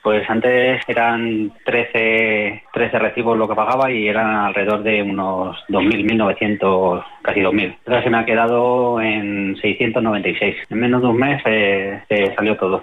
Pues antes eran 13 recibos lo que pagaba y eran alrededor de unos 1.900, casi 2.000. Ahora se me ha quedado en 696. En menos de un mes salió todo.